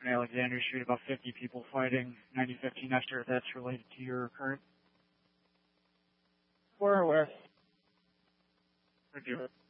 in Alexandria Street, about 50 people fighting. 9015, not sure if that's related to your current. We're aware. Thank you.